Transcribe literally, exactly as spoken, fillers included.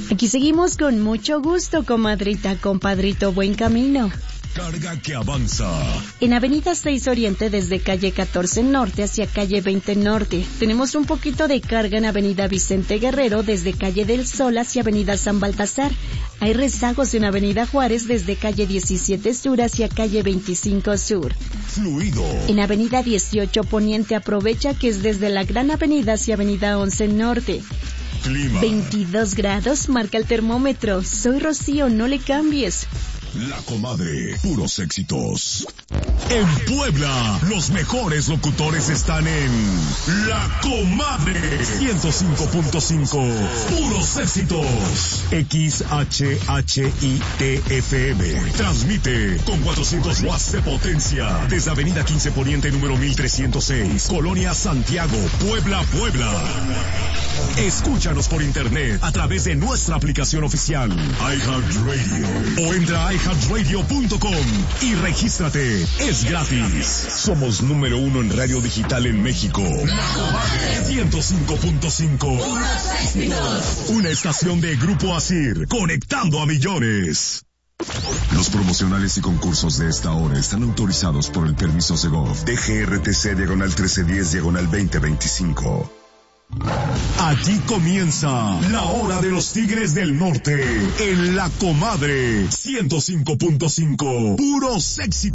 Aquí seguimos con mucho gusto, comadrita, compadrito, buen camino. Carga que avanza. En Avenida seis Oriente, desde calle catorce Norte hacia calle veinte Norte. Tenemos un poquito de carga en Avenida Vicente Guerrero, desde calle del Sol hacia Avenida San Baltasar. Hay rezagos en Avenida Juárez, desde calle diecisiete Sur hacia calle veinticinco Sur. Fluido. En Avenida dieciocho Poniente, aprovecha que es desde la Gran Avenida hacia Avenida once Norte. Clima. veintidós grados, marca el termómetro. Soy Rocío, no le cambies. La Comadre, puros éxitos. En Puebla, los mejores locutores están en La Comadre ciento cinco punto cinco. Puros éxitos. X H H I T F M. Transmite con cuatrocientos watts de potencia desde Avenida quince Poniente número mil trescientos seis, Colonia Santiago, Puebla, Puebla. Escúchanos por internet a través de nuestra aplicación oficial iHeartRadio o entra a i heart radio punto com y regístrate. Es gratis. Somos número uno en radio digital en México. ciento cinco punto cinco. Una estación de Grupo Asir, conectando a millones. Los promocionales y concursos de esta hora están autorizados por el permiso Segov D G R T C diagonal trece diez diagonal veinte veinticinco. Aquí comienza la hora de los Tigres del Norte en La Comadre ciento cinco punto cinco. Puro éxitos.